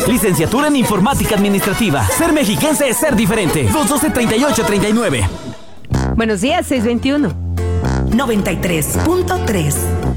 Licenciatura en Informática Administrativa. Ser mexiquense es ser diferente. 212-3839. Buenos días, 621. 93.3